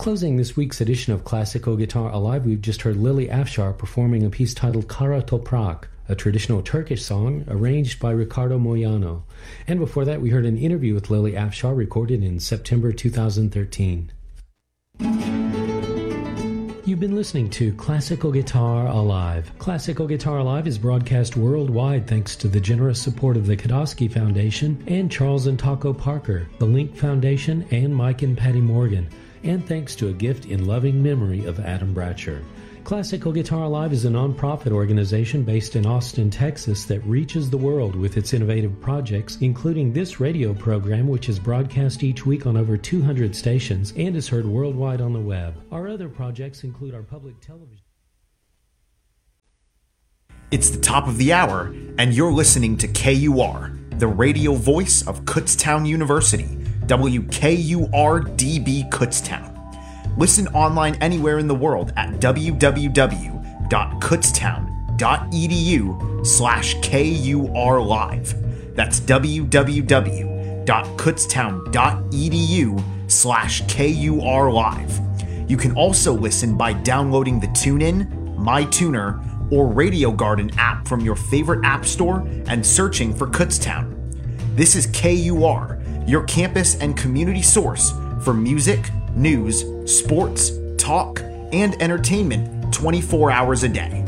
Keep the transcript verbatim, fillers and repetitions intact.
Closing this week's edition of Classical Guitar Alive, we've just heard Lily Afshar performing a piece titled Kara Toprak, a traditional Turkish song arranged by Ricardo Moyano. And before that, we heard an interview with Lily Afshar recorded in September two thousand thirteen. You've been listening to Classical Guitar Alive. Classical Guitar Alive is broadcast worldwide thanks to the generous support of the Kodosky Foundation and Charles and Taco Parker, the Link Foundation, and Mike and Patty Morgan, and thanks to a gift in loving memory of Adam Bratcher. Classical Guitar Alive is a non-profit organization based in Austin, Texas that reaches the world with its innovative projects, including this radio program, which is broadcast each week on over two hundred stations and is heard worldwide on the web. Our other projects include our public television. It's the top of the hour, and you're listening to K U R, the radio voice of Kutztown University, W K U R D B Kutztown. Listen online anywhere in the world at www.kutztown.edu slash KUR live. That's www.kutztown.edu slash KUR live. You can also listen by downloading the TuneIn, MyTuner, or Radio Garden app from your favorite app store and searching for Kutztown. This is K U R, your campus and community source for music, news, sports, talk, and entertainment twenty-four hours a day.